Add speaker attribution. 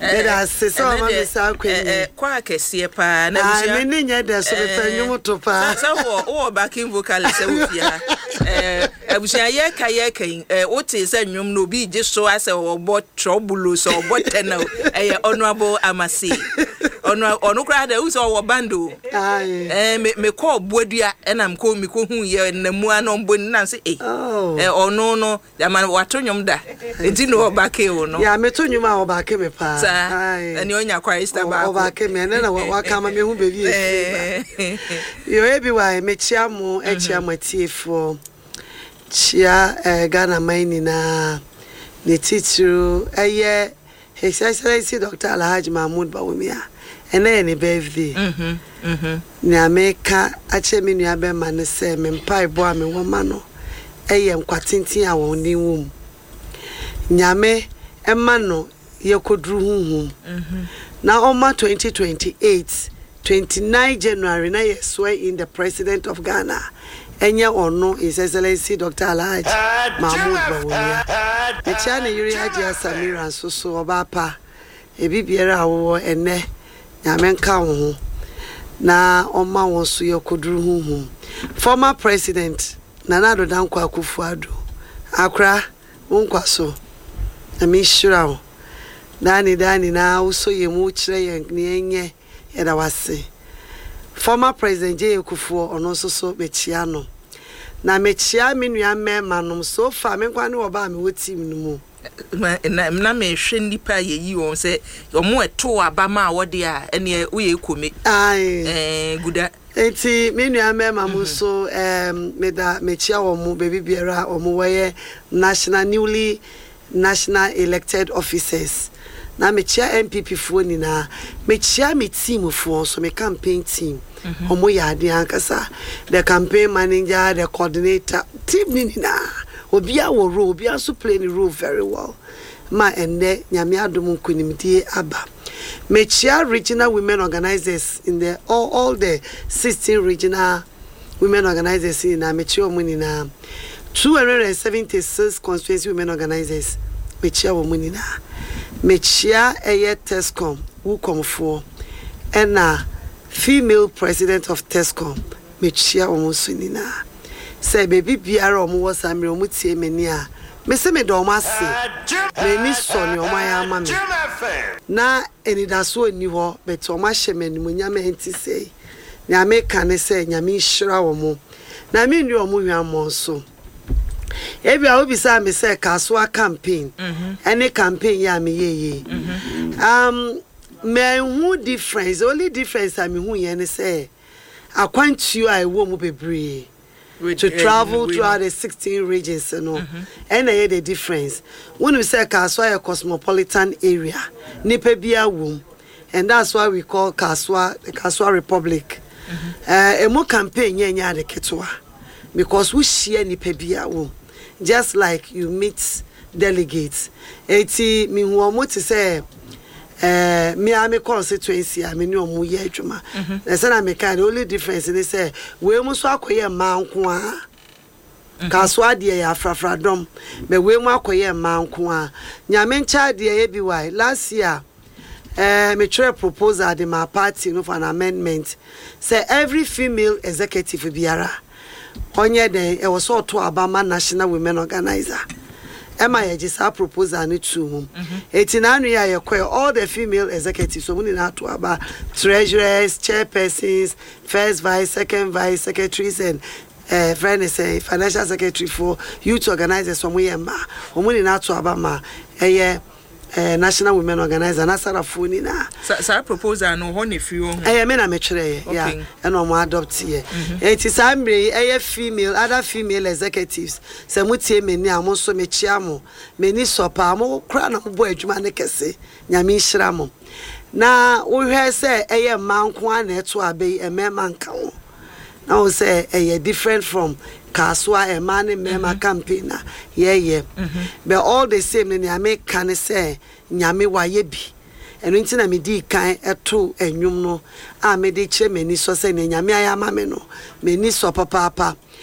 Speaker 1: There say so am say
Speaker 2: kwa kese pa na
Speaker 1: busia. Me nya da so be panyum to pa.
Speaker 2: So wo backing vocalist e wo fia. Abusia ye kan o te say nwum no bi je so ase wo bo trouble so bo tenel honorable Amasi. Ono kra da uso wo bando. Me call bodua na me ko hu ye na mu anombo na say ono no ya man wato nwum da. Enti no obake wo no.
Speaker 1: Ya me to nwum a obake me pa.
Speaker 2: Ani onya Christa ba.
Speaker 1: Obake me na waka ma me hu bebi e. Yo ebi wa me chia mo tiefo. Chia Ghana mine na ne titru His Excellency Dr. Alhaji Mahmoud Bawumia. And then a birthday. Nyameka ache me nuabe ma ne se me mpai bo ame womano. Nkwatintin a won ni wom. Nyame emano yekodru hunhum. Na oma 2028 29 January na ye swear in the President of Ghana. Enya ono His Excellency Dr. Alhaji Mahmoud Bawumia. Echane yuri Haji Samira so obapa ebibiera wo ene nyamenka wo na oma won so yekodru hunhum. Former President Nana Addo Dankwa Akufo-Addo akra wonkwaso amishira wo dani na uso yemu kire yen enye yeda wase. Former President J. Akufo ono so mechia no na mechia me nua memanom so fa me nkwa ne oba me wotim no mu
Speaker 2: na me hwe nipa yeyi won se omo eto abama wode a ene wo ye komi guda
Speaker 1: enti me nua memam so mechia wo mu baby biara omo waye newly national elected officers na mechia MPP fo ni na mechia me team fo so me campaign team omo ya ade ankasa the campaign manager the coordinator team ni na obia wo role obia so play the role very well ma ende nyame adom nkunimdie aba mechia regional women organizers in the all the 16 regional women organizers in na mechia omo ni na 276 constituency women organizers mechia omo ni na mechia eye Tescom wukomfo ena female president of Tescom mechia omusunina say baby biara omo wasamre omo tie meni a me se me do omase me ni so ni omo ya ama me na enidaso ni ho bet omo hye manimu nyame enti sei nyame kan say nyame hira omo na me ni omo hwamo so ebi a obi say me say Kaswa campaign any campaign ya me yeye me who difference only difference I me who yen say akwantu I wo mu bebre to travel throughout the 16 regions no and the difference when we say Kaswa a cosmopolitan area nipa bia wom and that's why we call Kaswa Republic emo campaign nya de ketwa because we share nipa bia wom just like you meet delegates eti mi hu omo ti say me am constituency am ni omo ye adwuma na say na me kind only difference they say we mu so akoye manko a Kaswa de ya frafradom be we mu akoye manko a nyame ncha de ye bi why last year me try proposal de my party no for an amendment say every female executive biara onye den e was to Abama National Women Organizer Emma Yejisa proposal ni to etinanu ya yekoy all the female executives so we need to about treasurers, chairpersons, first vice, second vice, secretaries and financial secretary for youth organizers from we ma we need to Abama National Women Organizer na sarafuni na
Speaker 2: sa proposal no ho ne fi ho
Speaker 1: me na me kire ya and o mo adopt here it is ambre female other female executives say mutie meni amo so me chia mo meni sopa mo kra na bo adwuma ne kese nyame hira mo na wo hwe say manko a na eto abai emema nka ho na wo say different from Kaswa a man in Mema campaigner, but all the same in the can say Nyame wa yebi. And intina me di kan eto enyum no a me de che meni so se Nyame ayama me no meni so papa